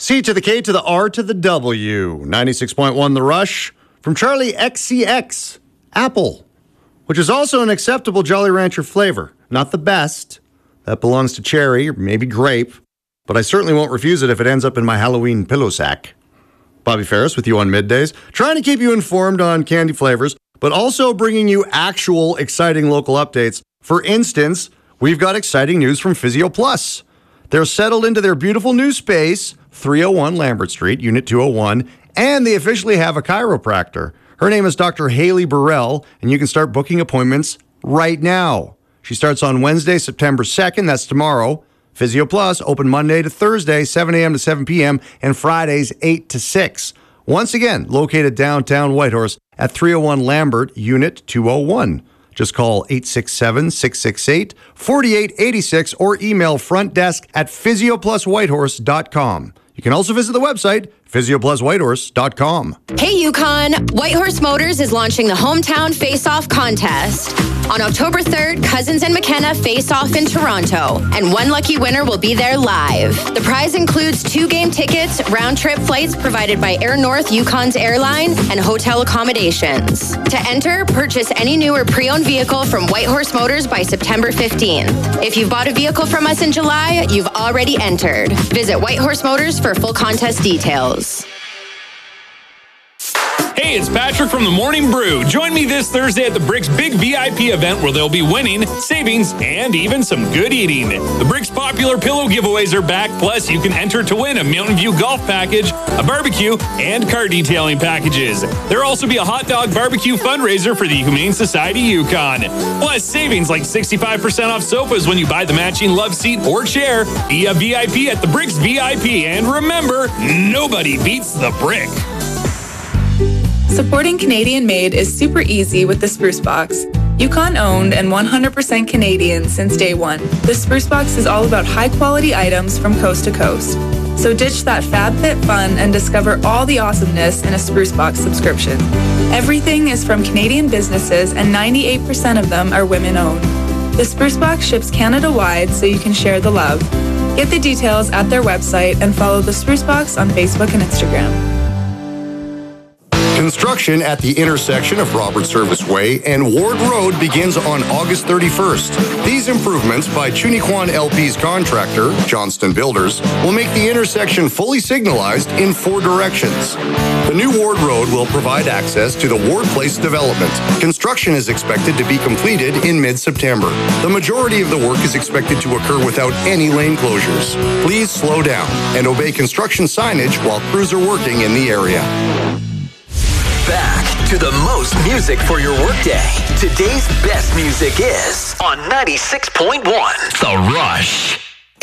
C to the K to the R to the W. 96.1 The Rush from Charlie XCX. Apple, which is also an acceptable Jolly Rancher flavor. Not the best. That belongs to cherry or maybe grape. But I certainly won't refuse it if it ends up in my Halloween pillow sack. Bobby Ferris with you on Middays, trying to keep you informed on candy flavors, but also bringing you actual exciting local updates. For instance, we've got exciting news from Physio Plus. They're settled into their beautiful new space, 301 Lambert Street, Unit 201, and they officially have a chiropractor. Her name is Dr. Haley Burrell, and you can start booking appointments right now. She starts on Wednesday, September 2nd, that's tomorrow. Physio Plus, open Monday to Thursday, 7 a.m. to 7 p.m., and Fridays, 8 to 6. Once again, located downtown Whitehorse at 301 Lambert, Unit 201. Just call 867-668-4886 or email frontdesk@physiopluswhitehorse.com. You can also visit the website, physiopluswhitehorse.com. Hey Yukon, Whitehorse Motors is launching the Hometown Face-Off Contest. On October 3rd, Cousins and McKenna face off in Toronto, and one lucky winner will be there live. The prize includes 2 game tickets, round-trip flights provided by Air North Yukon's airline, and hotel accommodations. To enter, purchase any new or pre-owned vehicle from Whitehorse Motors by September 15th. If you've bought a vehicle from us in July, you've already entered. Visit Whitehorse Motors for full contest details. Hey, it's Patrick from the Morning Brew. Join me this Thursday at the Bricks Big VIP event where there'll be winning, savings, and even some good eating. The Bricks popular pillow giveaways are back, plus you can enter to win a Mountain View golf package, a barbecue, and car detailing packages. There'll also be a hot dog barbecue fundraiser for the Humane Society Yukon. Plus, savings like 65% off sofas when you buy the matching love seat or chair. Be a VIP at the Bricks VIP, and remember, nobody beats the Brick. Supporting Canadian-made is super easy with the Spruce Box. Yukon-owned and 100% Canadian since day one. The Spruce Box is all about high-quality items from coast to coast. So ditch that FabFitFun and discover all the awesomeness in a Spruce Box subscription. Everything is from Canadian businesses, and 98% of them are women-owned. The Spruce Box ships Canada-wide, so you can share the love. Get the details at their website and follow the Spruce Box on Facebook and Instagram. Construction at the intersection of Robert Service Way and Ward Road begins on August 31st. These improvements by Chuniquan LP's contractor, Johnston Builders, will make the intersection fully signalized in 4 directions. The new Ward Road will provide access to the Ward Place development. Construction is expected to be completed in mid-September. The majority of the work is expected to occur without any lane closures. Please slow down and obey construction signage while crews are working in the area. Back to the most music for your workday. Today's best music is on 96.1 The Rush.